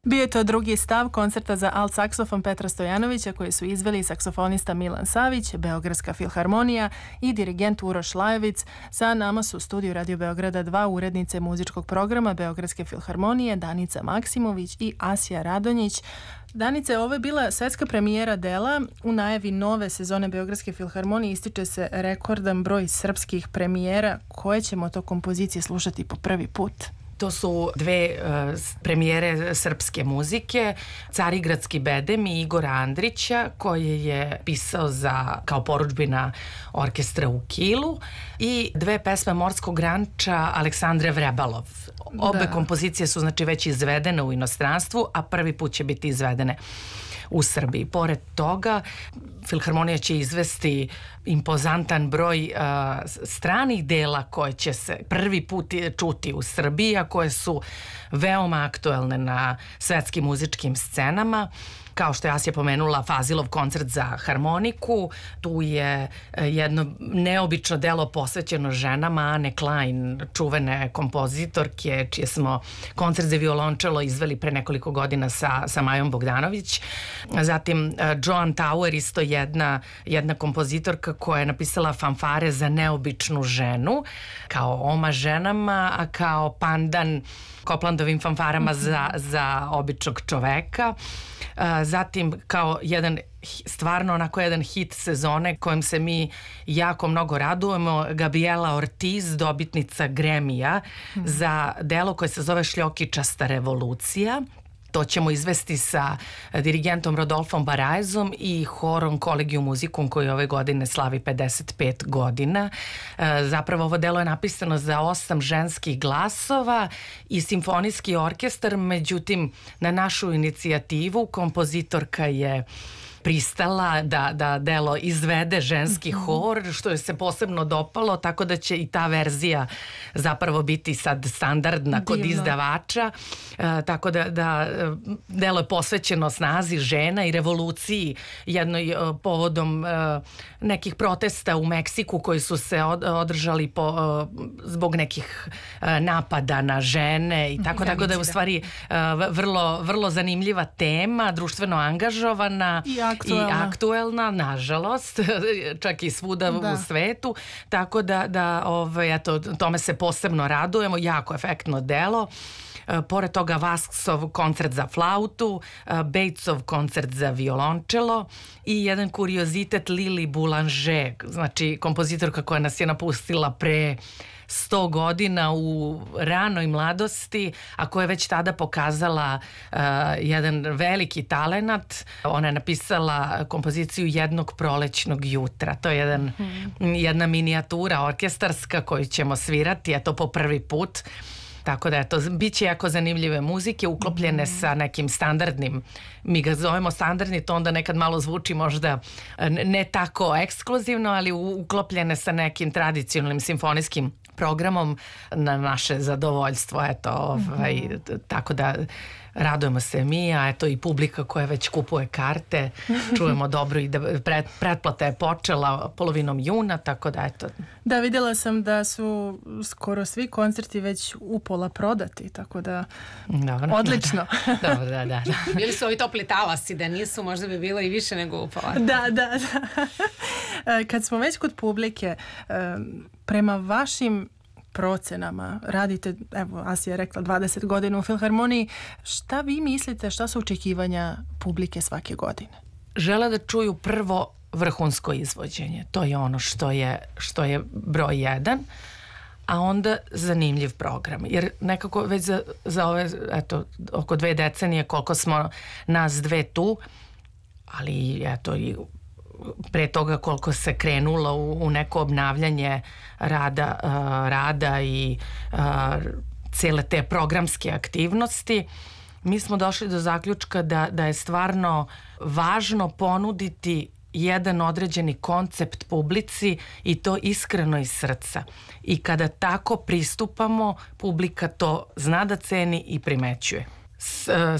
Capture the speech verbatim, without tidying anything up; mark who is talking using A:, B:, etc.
A: Bio je to drugi stav koncerta za alt saksofon Petra Stojanovića koji su izveli saksofonista Milan Savić, Beogradska filharmonija i dirigent Uroš Lajovic. Sa nama su u studiju Radio Beograda dva urednice muzičkog programa Beogradske filharmonije, Danica Maksimović i Asja Radonjić. Danice, ovo je bila svetska premijera dela. U najavi nove sezone Beogradske filharmonije ističe se rekordan broj srpskih premijera. Koje ćemo to kompozicije slušati po prvi put?
B: To su dve uh, premijere srpske muzike, Carigradski bedem i Igora Andrića, koje je pisao za, kao porudžbina orkestra u Kilu, i dve pesme Morskog ranča Aleksandre Vrebalov. Obe da. kompozicije su znači već izvedene u inostranstvu, a prvi put će biti izvedene u Srbiji. Pored toga, Filharmonija će izvesti impozantan broj uh, stranih dela koje će se prvi put čuti u Srbiji, a koje su veoma aktuelne na svetskim muzičkim scenama. Kao što je Asja pomenula, Fazilov koncert za harmoniku, tu je jedno neobično delo posvećeno ženama, Ane Klein, čuvene kompozitorke, čije smo koncert za violončelo izveli pre nekoliko godina sa, sa Majom Bogdanović. Zatim Joan Tauer, isto jedna, jedna kompozitorka koja je napisala fanfare za neobičnu ženu, kao oma ženama, a kao pandan Koplandovim fanfarama za, za običnog čoveka. Zatim kao jedan stvarno onako jedan hit sezone kojim se mi jako mnogo radujemo, Gabriela Ortiz, dobitnica Gremija, mm. za delo koje se zove Šljokičasta revolucija. To ćemo izvesti sa dirigentom Rodolfom Baraezom i horom Collegium Musicum koji ove godine slavi pedeset pet godina. Zapravo ovo delo je napisano za osam ženskih glasova i simfonijski orkestar, međutim na našu inicijativu kompozitorka je pristala da, da delo izvede ženski hor, što je se posebno dopalo, tako da će i ta verzija zapravo biti sad standardna kod Divno. izdavača. E, tako da, da delo je posvećeno snazi žena i revoluciji, jednoj povodom e, nekih protesta u Meksiku koji su se od, održali po, e, zbog nekih e, napada na žene i tako, tako da je u stvari e, vrlo, vrlo zanimljiva tema, društveno angažovana
A: i aktuelna,
B: i aktuelna nažalost, čak i svuda da. u svetu, tako da, da ovaj, eto, tome se posebno radujemo, jako efektno delo. Pored toga Vasksov koncert za flautu, Batesov koncert za violončelo i jedan kuriozitet Lili Boulanger, znači kompozitorka koja nas je napustila pre sto godina u ranoj mladosti, a koja je već tada pokazala uh, jedan veliki talenat. Ona je napisala kompoziciju Jednog prolećnog jutra. To je jedan, mm. jedna minijatura orkestarska koju ćemo svirati, a to po prvi put. Tako da eto, bit će jako zanimljive muzike uklopljene mm. sa nekim standardnim, mi ga zovemo standardni, to onda nekad malo zvuči možda ne tako ekskluzivno, ali uklopljene sa nekim tradicionalnim simfonijskim programom na naše zadovoljstvo, eto, ovaj, mm-hmm. tako da radujemo se mi, a eto i publika koja već kupuje karte, čujemo dobro i da pred, pretplata je počela polovinom juna, tako da eto.
A: Da, vidjela sam da su skoro svi koncerti već upola prodati, tako da
B: dobro,
A: odlično.
B: Da, dobro, da, da, da.
C: Bili su ovi topli talasi, da nisu, možda bi bilo i više nego upola.
A: Da, da, da. Kad smo već kod publike, prema vašim procenama, radite, evo, Asija je rekla dvadeset godina u Filharmoniji, šta vi mislite, šta su očekivanja publike svake godine?
B: Žele da čuju prvo vrhunsko izvođenje, to je ono što je, što je broj jedan, a onda zanimljiv program, jer nekako već za, za ove, eto, oko dve decenije koliko smo nas dve tu, ali eto i pre toga koliko se krenulo u, u neko obnavljanje rada, uh, rada i uh, cele te programske aktivnosti, mi smo došli do zaključka da, da je stvarno važno ponuditi jedan određeni koncept publici i to iskreno iz srca. I kada tako pristupamo, publika to zna da ceni i primećuje. S,